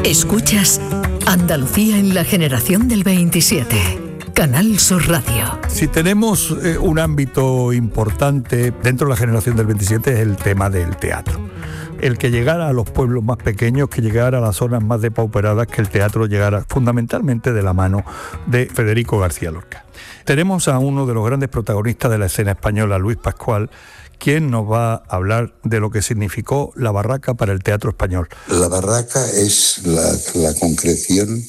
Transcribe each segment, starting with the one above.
Escuchas Andalucía en la generación del 27. Canal Sur Radio. Si tenemos un ámbito importante dentro de la generación del 27 es el tema del teatro. El que llegara a los pueblos más pequeños, que llegara a las zonas más depauperadas, que el teatro llegara fundamentalmente de la mano de Federico García Lorca. Tenemos a uno de los grandes protagonistas de la escena española, Luis Pascual, quien nos va a hablar de lo que significó la barraca para el teatro español. La barraca es la concreción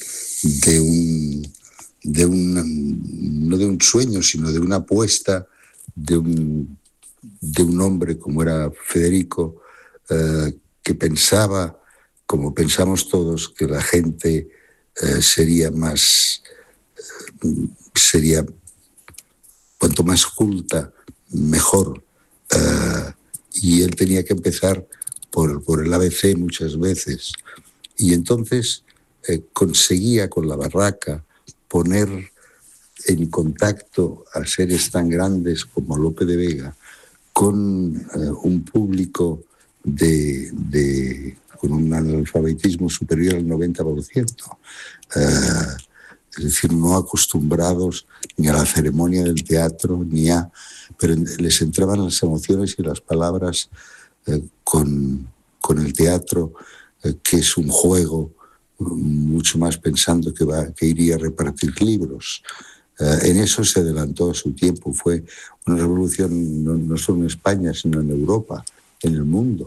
no de un sueño, sino de una apuesta de un hombre como era Federico, que pensaba, como pensamos todos, que la gente sería cuanto más culta, mejor. Y él tenía que empezar por el ABC muchas veces. Y entonces conseguía con la barraca poner en contacto a seres tan grandes como Lope de Vega con un público con un analfabetismo superior al 90%. Es decir, no acostumbrados ni a la ceremonia del teatro, pero les entraban las emociones y las palabras con el teatro, que es un juego, mucho más pensando que iría a repartir libros. En eso se adelantó a su tiempo. Fue una revolución no solo en España, sino en Europa, en el mundo.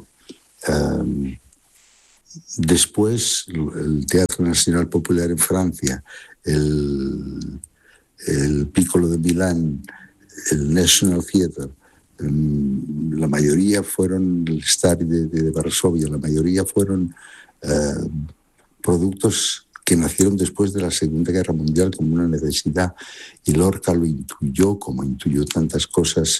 Después, el Teatro Nacional Popular en Francia, el Piccolo de Milán, el National Theatre, la mayoría fueron el Stary de Varsovia, la mayoría fueron productos que nacieron después de la Segunda Guerra Mundial como una necesidad, y Lorca lo intuyó, como intuyó tantas cosas,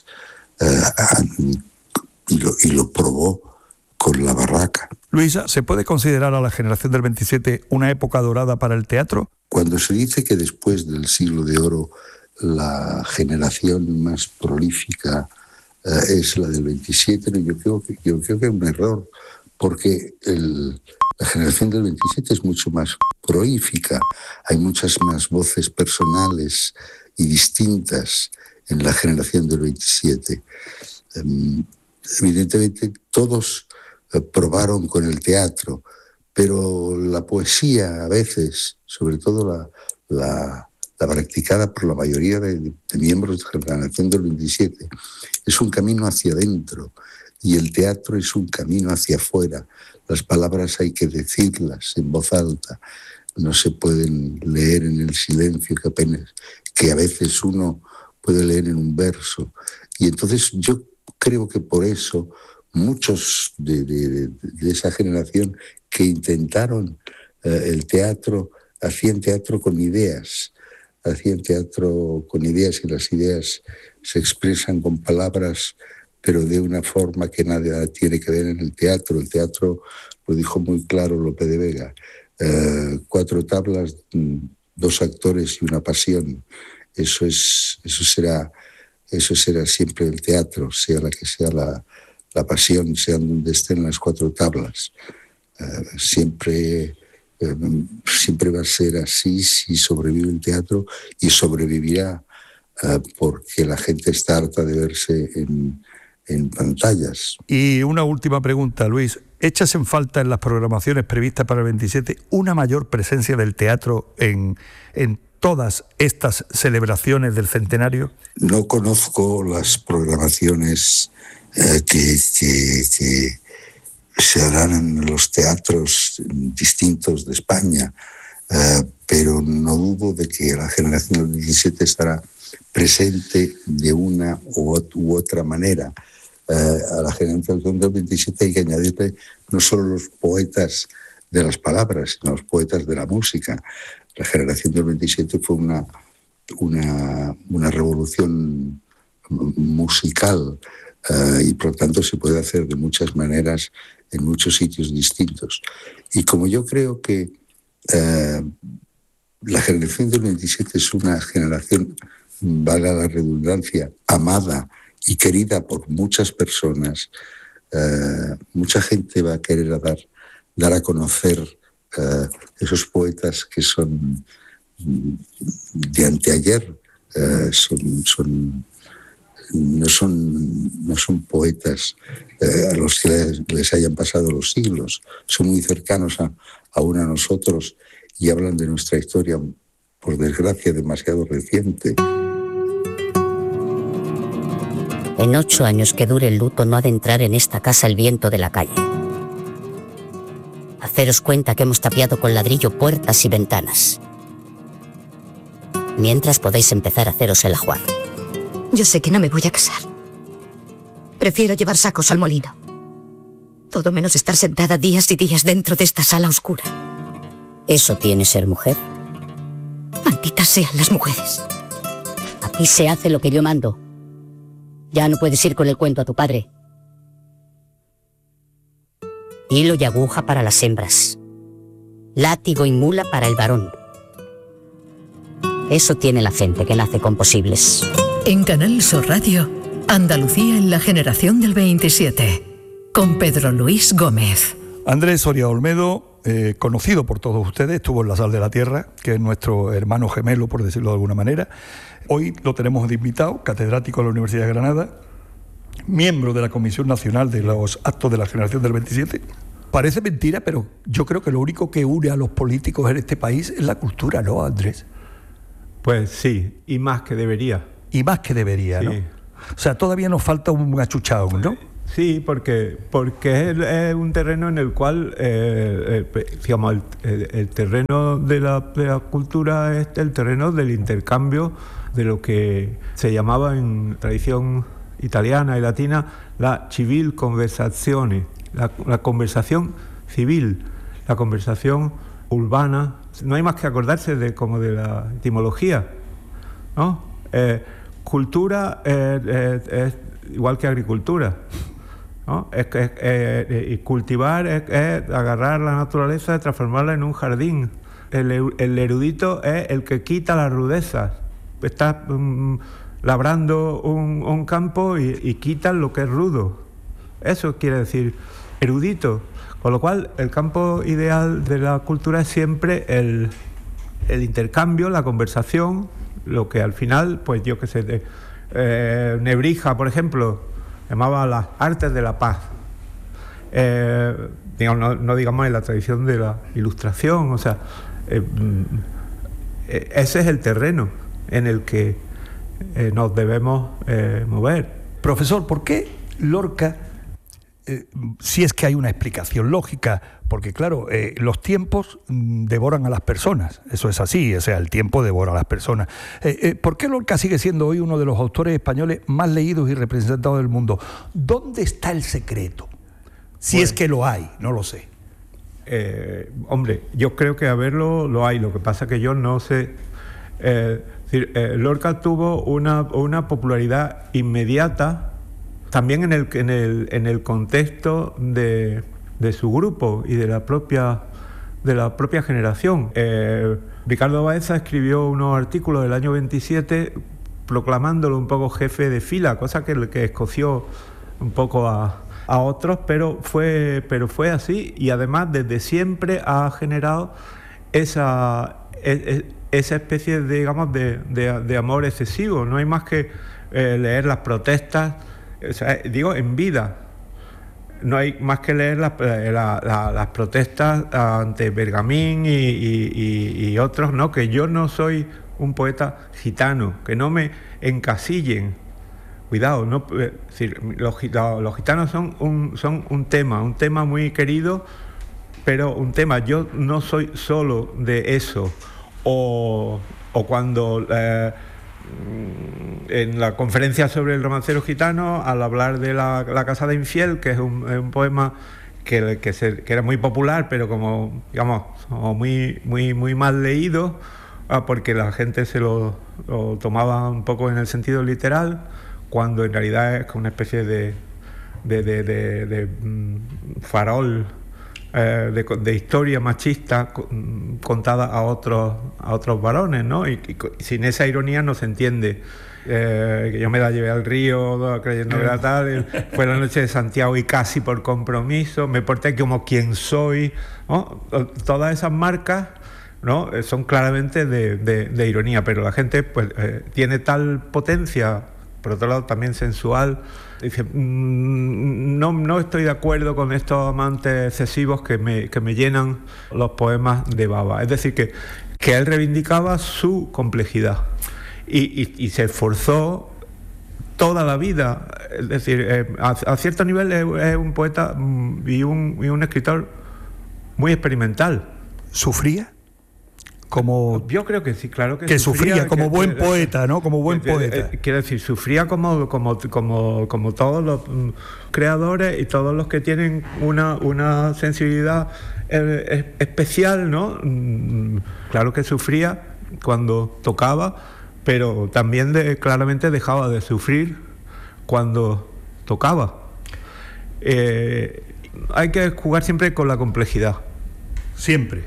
y lo probó con la barraca. Luisa, ¿se puede considerar a la generación del 27 una época dorada para el teatro? Cuando se dice que después del siglo de oro la generación más prolífica es la del 27, yo creo que es un error, porque la generación del 27 es mucho más prolífica. Hay muchas más voces personales y distintas en la generación del 27. Evidentemente todos probaron con el teatro, pero la poesía a veces, sobre todo la practicada por la mayoría de miembros de la generación del 27, es un camino hacia adentro, y el teatro es un camino hacia afuera. Las palabras hay que decirlas en voz alta, no se pueden leer en el silencio que a veces uno puede leer en un verso. Y entonces yo creo que por eso muchos de esa generación que intentaron el teatro, hacían teatro con ideas, y las ideas se expresan con palabras, pero de una forma que nada tiene que ver en el teatro. El teatro, lo dijo muy claro Lope de Vega, 4 tablas, 2 actores y una pasión. Eso será siempre el teatro, sea la que sea la pasión, sea donde estén las 4 tablas. Siempre va a ser así si sobrevive el teatro, y sobrevivirá porque la gente está harta de verse en pantallas. Y una última pregunta, Luis. ¿Echas en falta en las programaciones previstas para el 27 una mayor presencia del teatro en todas estas celebraciones del centenario? No conozco las programaciones que se harán en los teatros distintos de España, pero no dudo de que la generación del 17 estará presente de una u otra manera. A la generación del 27 hay que añadirle no solo los poetas de las palabras, sino los poetas de la música. La generación del 27 fue una revolución musical, y por lo tanto se puede hacer de muchas maneras en muchos sitios distintos. Y como yo creo que la generación del 27 es una generación, valga la redundancia, amada y querida por muchas personas, mucha gente va a querer dar a conocer esos poetas que son de anteayer, no son poetas a los que les hayan pasado los siglos, son muy cercanos aún a nosotros y hablan de nuestra historia, por desgracia, demasiado reciente. En 8 años que dure el luto no ha de entrar en esta casa el viento de la calle. Haceros cuenta que hemos tapiado con ladrillo puertas y ventanas. Mientras podéis empezar a haceros el ajuar. Yo sé que no me voy a casar. Prefiero llevar sacos al molino. Todo menos estar sentada días y días dentro de esta sala oscura. ¿Eso tiene ser mujer? Malditas sean las mujeres. Aquí se hace lo que yo mando. Ya no puedes ir con el cuento a tu padre. Hilo y aguja para las hembras. Látigo y mula para el varón. Eso tiene la gente que nace con posibles. En Canal Sur Radio, Andalucía en la generación del 27, con Pedro Luis Gómez. Andrés Soria Olmedo, conocido por todos ustedes, estuvo en La Sal de la Tierra, que es nuestro hermano gemelo, por decirlo de alguna manera. Hoy lo tenemos de invitado, catedrático de la Universidad de Granada, miembro de la Comisión Nacional de los Actos de la Generación del 27. Parece mentira, pero yo creo que lo único que une a los políticos en este país es la cultura, ¿no, Andrés? Pues sí, y más que debería. Y más que debería, sí. ¿No? O sea, todavía nos falta un achuchado, ¿no? Sí, porque es un terreno en el cual, digamos, el terreno de la cultura es el terreno del intercambio de lo que se llamaba en tradición italiana y latina la civil conversazione, la conversación civil, la conversación urbana. No hay más que acordarse de la etimología, ¿no? Cultura es igual que agricultura, ¿no? Y cultivar es agarrar la naturaleza y transformarla en un jardín. El erudito es el que quita las rudezas. Estás labrando un campo y quitas lo que es rudo. Eso quiere decir erudito. Con lo cual, el campo ideal de la cultura es siempre el intercambio, la conversación, lo que al final, pues yo qué sé, Nebrija, por ejemplo, llamaba las artes de la paz. Digamos, no digamos en la tradición de la ilustración, o sea, ese es el terreno en el que nos debemos mover. Profesor, ¿por qué Lorca, si es que hay una explicación lógica, porque claro, los tiempos devoran a las personas, eso es así, o sea, el tiempo devora a las personas. ¿Por qué Lorca sigue siendo hoy uno de los autores españoles más leídos y representados del mundo? ¿Dónde está el secreto? Si es que lo hay, no lo sé. Hombre, yo creo que a verlo lo hay, lo que pasa que yo no sé. Lorca tuvo una popularidad inmediata también en el contexto de su grupo y de la propia generación. Ricardo Baeza escribió unos artículos del año 27 proclamándolo un poco jefe de fila, cosa que escoció un poco a otros, pero fue así, y además desde siempre ha generado esa especie de, digamos, de amor excesivo. No hay más que leer las protestas, o sea, digo, en vida. No hay más que leer las protestas ante Bergamín y otros, ¿no? Que yo no soy un poeta gitano, que no me encasillen. Cuidado, no, es decir, los gitanos son un tema muy querido, pero un tema. Yo no soy solo de eso. O cuando en la conferencia sobre el romancero gitano, al hablar de la casada infiel, que es un poema que era muy popular, pero como, digamos, muy mal leído, porque la gente se lo tomaba un poco en el sentido literal, cuando en realidad es una especie de farol de historia machista contada a otros varones, ¿no? Y sin esa ironía no se entiende que yo me la llevé al río creyendo que era tal, fue la noche de Santiago y casi por compromiso, me porté como quien soy, ¿no? Todas esas marcas, ¿no? Son claramente de ironía, pero la gente pues tiene tal potencia, por otro lado también sensual, dice, no estoy de acuerdo con estos amantes excesivos que me llenan los poemas de baba. Es decir, que él reivindicaba su complejidad y se esforzó toda la vida. Es decir, a cierto nivel es un poeta y un escritor muy experimental. ¿Sufría? Como yo creo que sí, claro que sufría como buen poeta, ¿no? Como buen poeta. Quiero decir, sufría como todos los creadores y todos los que tienen una sensibilidad especial, ¿no? Claro que sufría cuando tocaba, pero también claramente dejaba de sufrir cuando tocaba. Hay que jugar siempre con la complejidad. Siempre.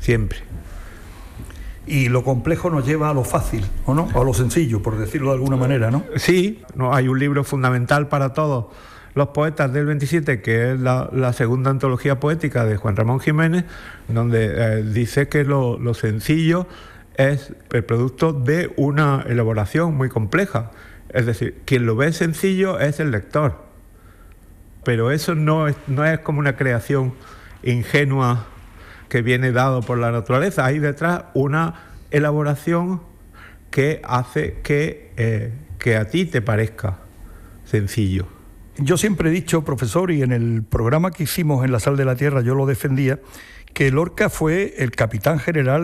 Y lo complejo nos lleva a lo fácil, ¿o no? O a lo sencillo, por decirlo de alguna manera, ¿no? Sí, no, hay un libro fundamental para todos los poetas del 27, que es la segunda antología poética de Juan Ramón Jiménez, donde dice que lo sencillo es el producto de una elaboración muy compleja. Es decir, quien lo ve sencillo es el lector. Pero eso no es como una creación ingenua que viene dado por la naturaleza. Hay detrás una elaboración que hace que a ti te parezca sencillo. Yo siempre he dicho, profesor, y en el programa que hicimos en La Sal de la Tierra yo lo defendía, que Lorca fue el capitán general